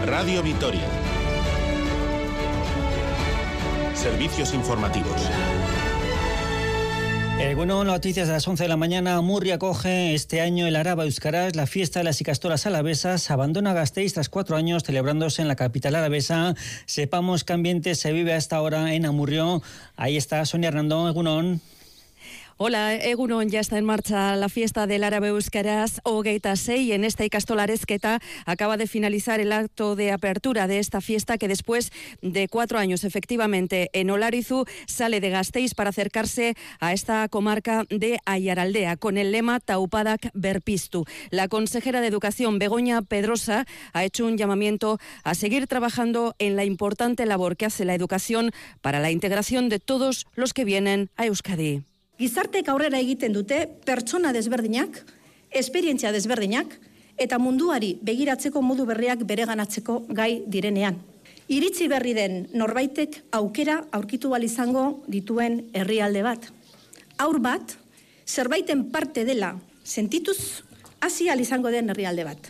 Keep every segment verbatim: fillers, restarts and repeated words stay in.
Radio Vitoria. Servicios informativos. Eh, bueno, noticias de las once de la mañana. Amurri acoge este año el Araba Euskaraz, la fiesta de las ikastolas alavesas. Abandona Gasteiz tras cuatro años celebrándose en la capital alavesa. Sepamos qué ambiente se vive a esta hora en Amurrio. Ahí está Sonia Hernando, Egunon. Hola, Egunon, ya está en marcha la fiesta del Árabe Euskaraz hogeita sei. En esta ikastola arezketa acaba de finalizar el acto de apertura de esta fiesta que después de cuatro años efectivamente en Olarizu sale de Gasteiz para acercarse a esta comarca de Aiaraldea con el lema Taupadak Berpiztu. La consejera de Educación, Begoña Pedrosa, ha hecho un llamamiento a seguir trabajando en la importante labor que hace la educación para la integración de todos los que vienen a Euskadi. Gizartek aurrera egiten dute pertsona desberdinak, esperientzia desberdinak, eta munduari begiratzeko modu berriak bereganatzeko gai direnean. Iritzi berri den norbaitek aukera aurkitu ahal izango dituen herrialde bat. Haur bat, zerbaiten parte dela sentituz, hasi ahal izango den herrialde bat.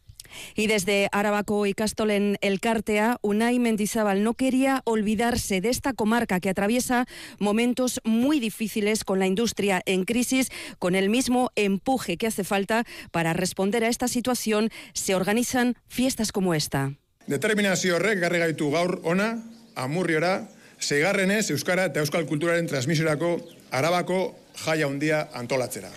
Y desde Arabako ikastolen elkartea, Unai Mendizabal no quería olvidarse de esta comarca que atraviesa momentos muy difíciles con la industria en crisis. Con el mismo empuje que hace falta para responder a esta situación, se organizan fiestas como esta. Determinazio horrek garri gaitu gaur ona, Amurriora, seigarrenez euskara eta euskal kulturaren transmisiorako Arabako jaia handia antolatzera.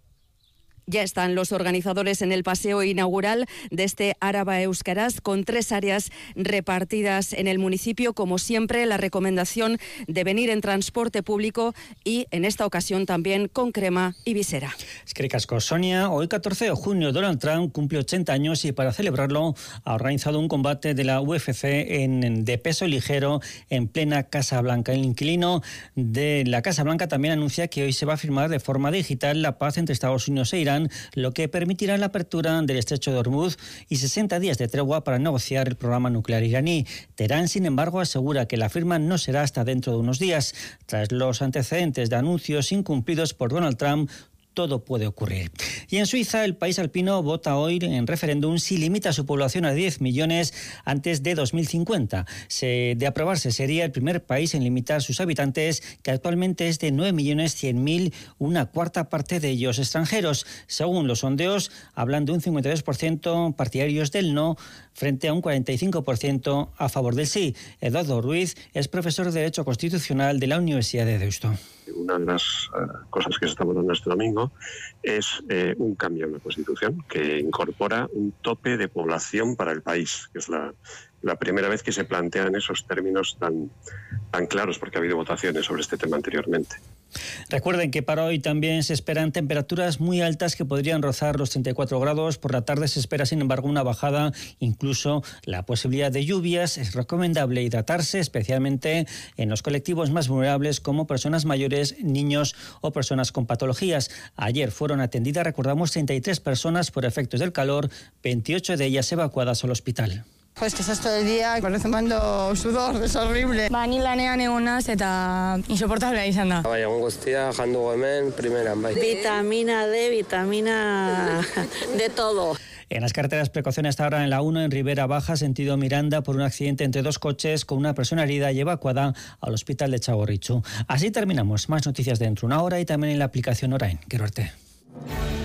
Ya están los organizadores en el paseo inaugural de este Araba Euskaraz con tres áreas repartidas en el municipio. Como siempre, la recomendación de venir en transporte público y en esta ocasión también con crema y visera. Eskerrik asko, Sonia. Hoy, catorce de junio, Donald Trump cumple ochenta años y para celebrarlo ha organizado un combate de la U F C en, de peso ligero en plena Casa Blanca. El inquilino de la Casa Blanca también anuncia que hoy se va a firmar de forma digital la paz entre Estados Unidos e Irán, lo que permitirá la apertura del estrecho de Hormuz y sesenta días de tregua para negociar el programa nuclear iraní. Teherán, sin embargo, asegura que la firma no será hasta dentro de unos días. Tras los antecedentes de anuncios incumplidos por Donald Trump, todo puede ocurrir. Y en Suiza, el país alpino vota hoy en referéndum si limita su población a diez millones antes de dos mil cincuenta. Se, de aprobarse, sería el primer país en limitar sus habitantes, que actualmente es de nueve millones cien mil, una cuarta parte de ellos extranjeros. Según los sondeos, hablan de un cincuenta y dos por ciento partidarios del no frente a un cuarenta y cinco por ciento a favor del sí. Eduardo Ruiz es profesor de Derecho Constitucional de la Universidad de Deusto. Una de las uh, cosas que se está votando este domingo es eh, un cambio en la Constitución que incorpora un tope de población para el país, que es la, la primera vez que se plantean esos términos tan, tan claros, porque ha habido votaciones sobre este tema anteriormente. Recuerden que para hoy también se esperan temperaturas muy altas que podrían rozar los treinta y cuatro grados. Por la tarde se espera, sin embargo, una bajada, incluso la posibilidad de lluvias. Es recomendable hidratarse, especialmente en los colectivos más vulnerables como personas mayores, niños o personas con patologías. Ayer fueron atendidas, recordamos, treinta y tres personas por efectos del calor, veintiocho de ellas evacuadas al hospital. Pues que estás todo el día rezumando sudor, es horrible. Ba, ni lanean egonaz eta insoportablea izan da. Bai, egon guztia jandugu hemen, primeran, bai. Vitamina D, vitamina de todo. En las carreteras, precaución hasta ahora en la uno en Ribera Baja, sentido Miranda, por un accidente entre dos coches con una persona herida y evacuada al hospital de Txagorritxu. Así terminamos. Más noticias dentro de una hora y también en la aplicación Orain. Quiero verte.